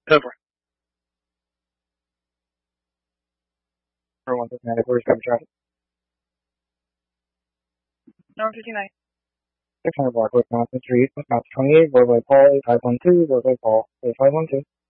Go for it. Everyone's looking at it. Where's cover traffic? Number 59. 600 block, Wisconsin Street, Wisconsin 28, roadway Paul, 8512, roadway Paul, 8512.